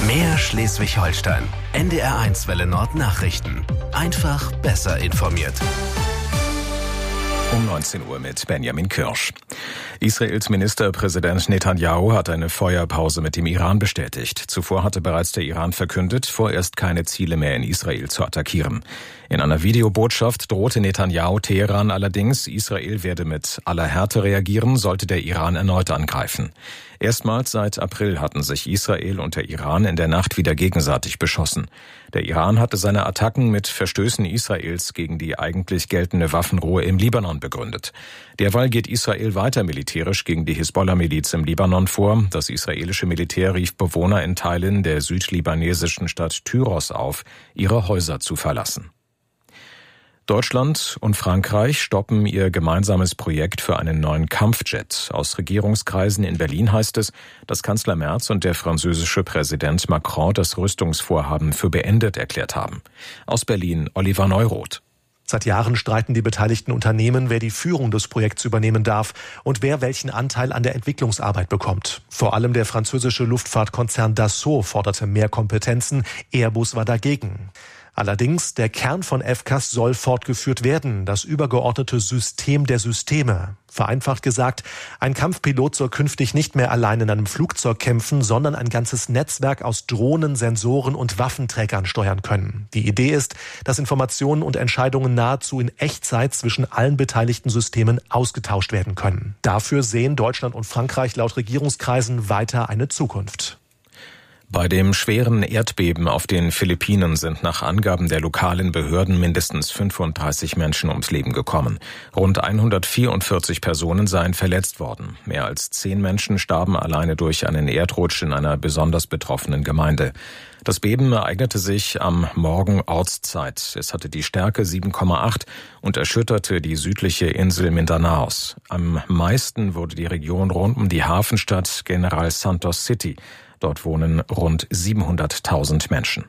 Mehr Schleswig-Holstein. NDR1 Welle Nord Nachrichten. Einfach besser informiert. Um 19 Uhr mit Benjamin Kirsch. Israels Ministerpräsident Netanyahu hat eine Feuerpause mit dem Iran bestätigt. Zuvor hatte bereits der Iran verkündet, vorerst keine Ziele mehr in Israel zu attackieren. In einer Videobotschaft drohte Netanyahu Teheran allerdings, Israel werde mit aller Härte reagieren, sollte der Iran erneut angreifen. Erstmals seit April hatten sich Israel und der Iran in der Nacht wieder gegenseitig beschossen. Der Iran hatte seine Attacken mit Verstößen Israels gegen die eigentlich geltende Waffenruhe im Libanon begründet. Derweil geht Israel weiter militärisch gegen die Hisbollah-Miliz im Libanon vor. Das israelische Militär rief Bewohner in Teilen der südlibanesischen Stadt Tyros auf, ihre Häuser zu verlassen. Deutschland und Frankreich stoppen ihr gemeinsames Projekt für einen neuen Kampfjet. Aus Regierungskreisen in Berlin heißt es, dass Kanzler Merz und der französische Präsident Macron das Rüstungsvorhaben für beendet erklärt haben. Aus Berlin Oliver Neuroth. Seit Jahren streiten die beteiligten Unternehmen, wer die Führung des Projekts übernehmen darf und wer welchen Anteil an der Entwicklungsarbeit bekommt. Vor allem der französische Luftfahrtkonzern Dassault forderte mehr Kompetenzen, Airbus war dagegen. Allerdings, der Kern von FCAS soll fortgeführt werden, das übergeordnete System der Systeme. Vereinfacht gesagt, ein Kampfpilot soll künftig nicht mehr allein in einem Flugzeug kämpfen, sondern ein ganzes Netzwerk aus Drohnen, Sensoren und Waffenträgern steuern können. Die Idee ist, dass Informationen und Entscheidungen nahezu in Echtzeit zwischen allen beteiligten Systemen ausgetauscht werden können. Dafür sehen Deutschland und Frankreich laut Regierungskreisen weiter eine Zukunft. Bei dem schweren Erdbeben auf den Philippinen sind nach Angaben der lokalen Behörden mindestens 35 Menschen ums Leben gekommen. Rund 144 Personen seien verletzt worden. Mehr als 10 Menschen starben alleine durch einen Erdrutsch in einer besonders betroffenen Gemeinde. Das Beben ereignete sich am Morgen Ortszeit. Es hatte die Stärke 7,8 und erschütterte die südliche Insel Mindanaos. Am meisten wurde die Region rund um die Hafenstadt General Santos City. Dort wohnen rund 700.000 Menschen.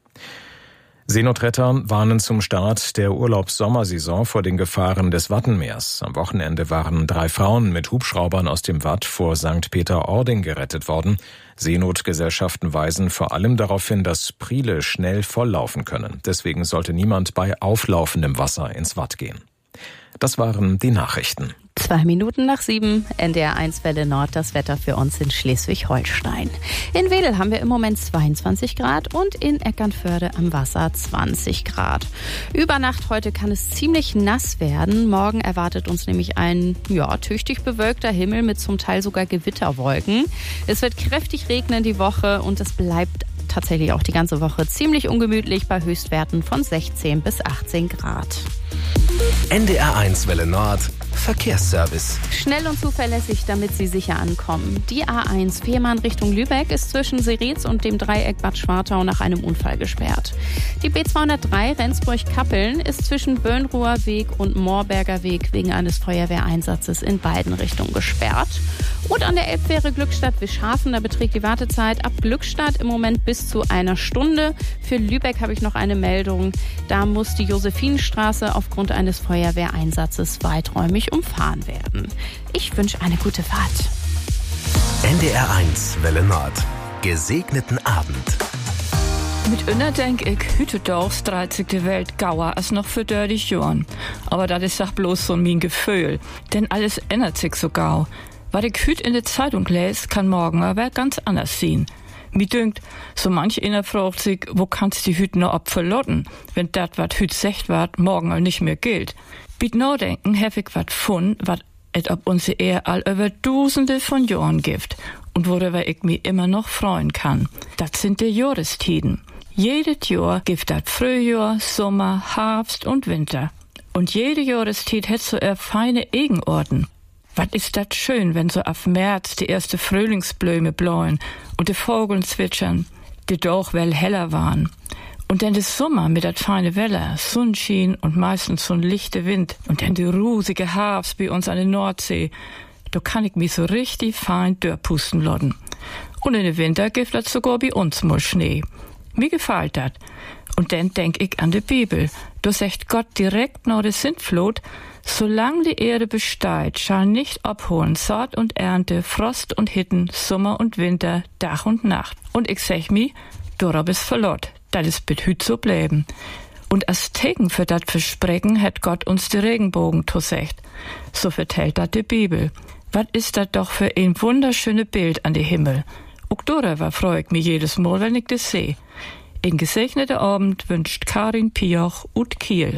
Seenotretter warnen zum Start der Urlaubs-Sommersaison vor den Gefahren des Wattenmeers. Am Wochenende waren 3 Frauen mit Hubschraubern aus dem Watt vor St. Peter-Ording gerettet worden. Seenotgesellschaften weisen vor allem darauf hin, dass Priele schnell volllaufen können. Deswegen sollte niemand bei auflaufendem Wasser ins Watt gehen. Das waren die Nachrichten. 7:02, NDR1 Welle Nord, das Wetter für uns in Schleswig-Holstein. In Wedel haben wir im Moment 22 Grad und in Eckernförde am Wasser 20 Grad. Über Nacht heute kann es ziemlich nass werden. Morgen erwartet uns nämlich ein, tüchtig bewölkter Himmel mit zum Teil sogar Gewitterwolken. Es wird kräftig regnen die Woche und es bleibt tatsächlich auch die ganze Woche ziemlich ungemütlich bei Höchstwerten von 16 bis 18 Grad. NDR1 Welle Nord Verkehrsservice. Schnell und zuverlässig, damit Sie sicher ankommen. Die A1 Fehmarn Richtung Lübeck ist zwischen Seretz und dem Dreieck Bad Schwartau nach einem Unfall gesperrt. Die B203 Rendsburg-Kappeln ist zwischen Böhnruher Weg und Moorberger Weg wegen eines Feuerwehreinsatzes in beiden Richtungen gesperrt. Und an der Elbfähre Glückstadt-Wischhafen, da beträgt die Wartezeit ab Glückstadt im Moment bis zu 1 Stunde. Für Lübeck habe ich noch eine Meldung. Da muss die Josephinenstraße aufgrund eines Feuerwehreinsatzes weiträumig umfahren werden. Ich wünsche eine gute Fahrt. NDR1 Welle Nord. Gesegneten Abend. Mit Inner denk ich, hüte dorfs 30. Welt gauer als noch für 30 Jahren. Aber das ist doch bloß so mein Gefühl. Denn alles ändert sich so gau. Was ich hüt in der Zeitung lese, kann morgen aber ganz anders sein. Mir dünkt, so manch einer fragt sich, wo kannst die Hüt noch ab verlotten, wenn dat wat hüt secht wat, morgen all nicht mehr gilt. Biet no denken, hef ich wat fun, wat et ob unsere Ehe all über Dusende von Jahren gibt und worüber ich mich immer noch freuen kann. Dat sind die Jahrestiden. Jedes Jahr gibt dat Frühjahr, Sommer, Herbst und Winter. Und jede Jahrestid hat so feine Eigenorten. Was ist das schön, wenn so auf März die erste Frühlingsblüme bläuen und die Vogeln zwitschern, die doch well heller waren. Und dann der Sommer mit dat feine Wetter, Sonnenschein und meistens so ein lichter Wind. Und dann die rusige Herbst bei uns an der Nordsee. Da kann ich mich so richtig fein dörpusten lassen. Und in den Winter gibt das sogar bei uns mal Schnee. Mir gefällt das. Und dann denk ich an die Bibel. Da sagt Gott direkt nach der Sintflut, solange die Erde besteht, schall nicht abholen Saat und Ernte, Frost und Hitten, Sommer und Winter, Tag und Nacht. Und ich sag mi, dorab ist verlot, das ist bit hüt so bleiben. Und als Tegen für dat Versprechen hat Gott uns die Regenbogen gesagt. So vertellt dat die Bibel. Was ist dat doch für ein wunderschöne Bild an die Himmel. Auch darüber freu ich mich jedes Mal, wenn ich das sehe. Ein gesegneter Abend wünscht Karin Pioch ut Kiel.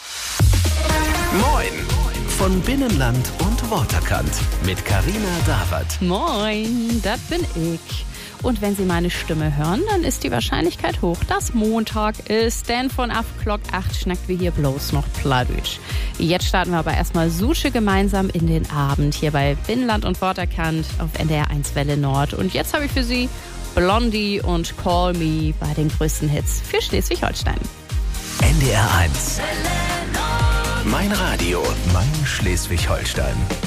Moin von Binnenland und Waterkant mit Carina Dawert. Moin, das bin ich. Und wenn Sie meine Stimme hören, dann ist die Wahrscheinlichkeit hoch, dass Montag ist, denn von 8:08 schnackt wir hier bloß noch Plattdeutsch. Jetzt starten wir aber erstmal Suche gemeinsam in den Abend hier bei Binnenland und Waterkant auf NDR 1 Welle Nord. Und jetzt habe ich für Sie Blondie und Call Me bei den größten Hits für Schleswig-Holstein. NDR 1. Mein Radio, mein Schleswig-Holstein.